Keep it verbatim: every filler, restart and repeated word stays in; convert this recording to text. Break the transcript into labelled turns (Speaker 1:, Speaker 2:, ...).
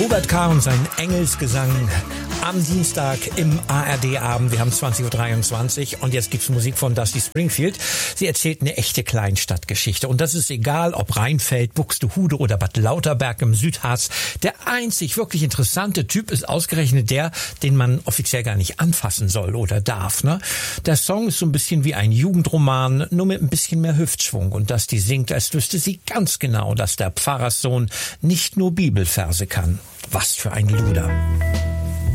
Speaker 1: Hubert K. und sein Engelsgesang am Dienstag im A R D-Abend. Wir haben zwanzig Uhr dreiundzwanzig und jetzt gibt's Musik von Dusty Springfield. Sie erzählt eine echte Kleinstadtgeschichte. Und das ist egal, ob Rheinfeld, Buxtehude oder Bad Lauterberg im Südharz. Der einzig wirklich interessante Typ ist ausgerechnet der, den man offiziell gar nicht anfassen soll oder darf. Ne? Der Song ist so ein bisschen wie ein Jugendroman, nur mit ein bisschen mehr Hüftschwung. Und Dusty singt, als wüsste sie ganz genau, dass der Pfarrerssohn nicht nur Bibelverse kann. Was für ein Luder.